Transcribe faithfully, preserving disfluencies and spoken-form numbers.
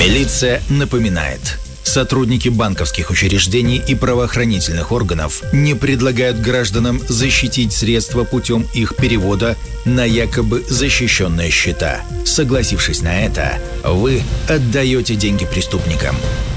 Милиция напоминает. Сотрудники банковских учреждений и правоохранительных органов не предлагают гражданам защитить средства путем их перевода на якобы защищенные счета. Согласившись на это, вы отдаете деньги преступникам.